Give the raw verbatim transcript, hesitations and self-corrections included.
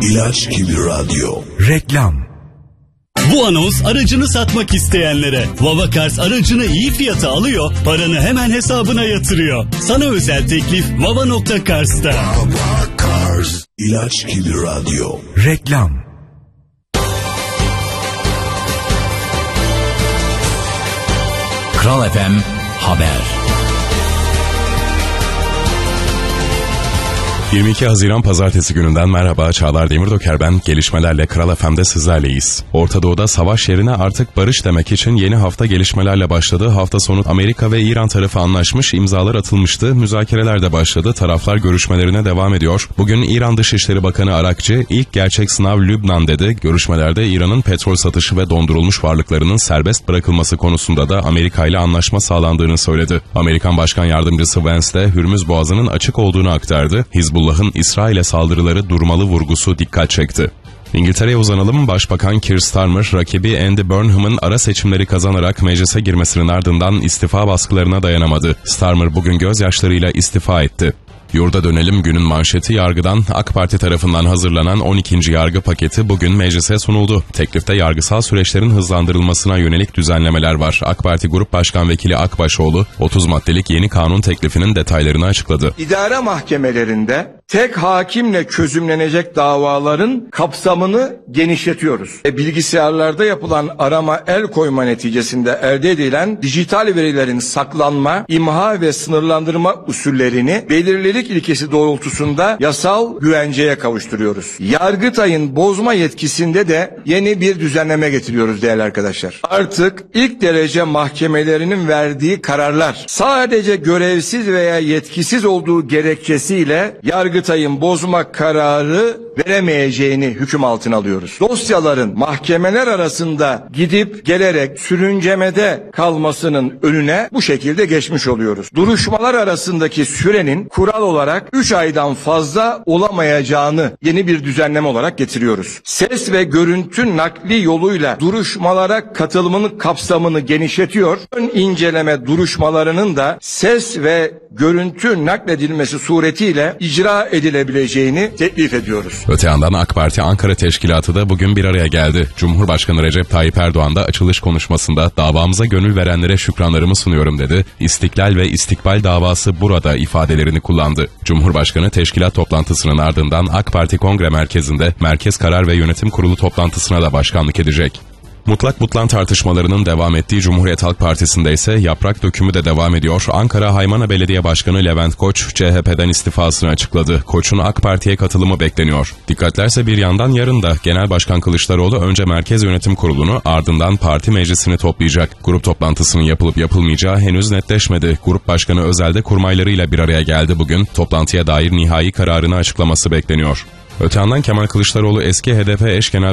İlaç gibi radyo. Reklam. Bu anons aracını satmak isteyenlere. Vavacars aracını iyi fiyata alıyor, paranı hemen hesabına yatırıyor. Sana özel teklif Vava nokta Cars'ta. Vavacars. İlaç gibi radyo. Reklam. Kral F M Haber. yirmi iki Haziran Pazartesi gününden merhaba, Çağlar Demirdoker ben. Gelişmelerle Kral F M'de sizlerleyiz. Orta Doğu'da savaş yerine artık barış demek için yeni hafta gelişmelerle başladı. Hafta sonu Amerika ve İran tarafı anlaşmış, imzalar atılmıştı. Müzakereler de başladı. Taraflar görüşmelerine devam ediyor. Bugün İran Dışişleri Bakanı Arakçı ilk gerçek sınav Lübnan dedi. Görüşmelerde İran'ın petrol satışı ve dondurulmuş varlıklarının serbest bırakılması konusunda da Amerika ile anlaşma sağlandığını söyledi. Amerikan Başkan Yardımcısı Vance de Hürmüz Boğazı'nın açık olduğunu aktardı. Hizbullah Hizbullah'ın İsrail'e saldırıları durmalı vurgusu dikkat çekti. İngiltere'ye uzanalım. Başbakan Keir Starmer, rakibi Andy Burnham'ın ara seçimleri kazanarak meclise girmesinin ardından istifa baskılarına dayanamadı. Starmer bugün gözyaşlarıyla istifa etti. Yurda dönelim günün manşeti yargıdan. AK Parti tarafından hazırlanan on ikinci yargı paketi bugün meclise sunuldu. Teklifte yargısal süreçlerin hızlandırılmasına yönelik düzenlemeler var. AK Parti Grup Başkan Vekili Akbaşoğlu otuz maddelik yeni kanun teklifinin detaylarını açıkladı. İdare mahkemelerinde tek hakimle çözümlenecek davaların kapsamını genişletiyoruz. E, bilgisayarlarda yapılan arama el koyma neticesinde elde edilen dijital verilerin saklanma, imha ve sınırlandırma usullerini belirlilik ilkesi doğrultusunda yasal güvenceye kavuşturuyoruz. Yargıtay'ın bozma yetkisinde de yeni bir düzenleme getiriyoruz değerli arkadaşlar. Artık ilk derece mahkemelerinin verdiği kararlar sadece görevsiz veya yetkisiz olduğu gerekçesiyle Yargıtay'ın bozma kararı veremeyeceğini hüküm altına alıyoruz. Dosyaların mahkemeler arasında gidip gelerek sürüncemede kalmasının önüne bu şekilde geçmiş oluyoruz. Duruşmalar arasındaki sürenin kural olarak üç aydan fazla olamayacağını yeni bir düzenleme olarak getiriyoruz. Ses ve görüntü nakli yoluyla duruşmalara katılımının kapsamını genişletiyor. Ön inceleme duruşmalarının da ses ve görüntü nakledilmesi suretiyle icra edilebileceğini teklif ediyoruz. Öte yandan AK Parti Ankara Teşkilatı da bugün bir araya geldi. Cumhurbaşkanı Recep Tayyip Erdoğan da açılış konuşmasında davamıza gönül verenlere şükranlarımı sunuyorum dedi. İstiklal ve istikbal davası burada ifadelerini kullandı. Cumhurbaşkanı teşkilat toplantısının ardından AK Parti Kongre Merkezi'nde Merkez Karar ve Yönetim Kurulu toplantısına da başkanlık edecek. Mutlak butlan tartışmalarının devam ettiği Cumhuriyet Halk Partisi'nde ise yaprak dökümü de devam ediyor. Ankara Haymana Belediye Başkanı Levent Koç, C H P'den istifasını açıkladı. Koç'un AK Parti'ye katılımı bekleniyor. Dikkatlerse bir yandan yarın da Genel Başkan Kılıçdaroğlu önce Merkez Yönetim Kurulu'nu ardından parti meclisini toplayacak. Grup toplantısının yapılıp yapılmayacağı henüz netleşmedi. Grup Başkanı Özel'de kurmaylarıyla bir araya geldi bugün. Toplantıya dair nihai kararını açıklaması bekleniyor. Öte yandan Kemal Kılıçdaroğlu eski H D P eş genel